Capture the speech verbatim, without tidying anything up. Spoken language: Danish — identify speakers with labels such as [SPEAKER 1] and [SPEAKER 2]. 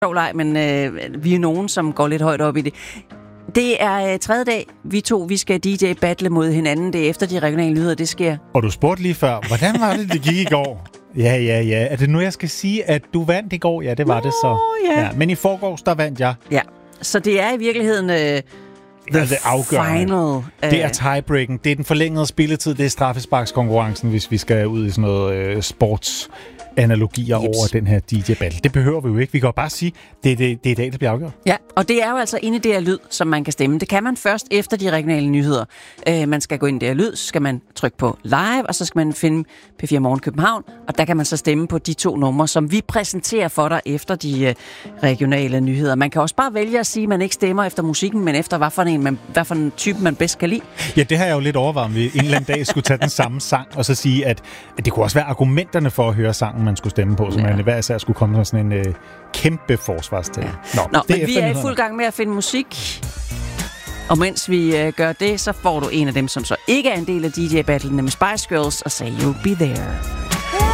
[SPEAKER 1] sjov leg, men øh, vi er nogen, som går lidt højt op i det. Det er øh, tredje dag. Vi to, vi skal D J-battle mod hinanden. Det er efter de regionale nyheder, det sker.
[SPEAKER 2] Og du spurgte lige før, hvordan var det, det gik i går? Ja, ja, ja. Er det nu, jeg skal sige, at du vandt i går? Ja, det var Nå, det så.
[SPEAKER 1] Ja.
[SPEAKER 2] Ja. Men i forgårs, der vandt jeg.
[SPEAKER 1] Ja, så det er i virkeligheden øh, the
[SPEAKER 2] det er afgørende.
[SPEAKER 1] final. Øh.
[SPEAKER 2] Det er tiebreaken. Det er den forlængede spilletid. Det er straffesparkskonkurrencen, hvis vi skal ud i sådan noget øh, sports... analogier Jeps. Over den her D J-battle. Det behøver vi jo ikke. Vi kan jo bare sige, det er, det, det er i dag, der bliver afgjort.
[SPEAKER 1] Ja, og det er jo altså inde i det her lyd, som man kan stemme. Det kan man først efter de regionale nyheder. Øh, man skal gå ind i det her lyd, så skal man trykke på live, og så skal man finde P fire Morgen København, og der kan man så stemme på de to numre, som vi præsenterer for dig efter de øh, regionale nyheder. Man kan også bare vælge at sige, at man ikke stemmer efter musikken, men efter hvad for en, man, hvad for en type, man bedst kan lide.
[SPEAKER 2] Ja, det har jeg jo lidt overvejet, om vi en eller anden dag skulle tage den samme sang, og så sige, at, at det kunne også være argumenterne for at høre sangen, man skulle stemme på, så ja. Man hver især skulle komme med sådan en øh, kæmpe forsvarstal. Ja.
[SPEAKER 1] Nå, Nå men vi er i fuld gang med at finde musik. Og mens vi øh, gør det, så får du en af dem, som så ikke er en del af D J-battlen, nemlig Spice Girls, og Say You'll Be There.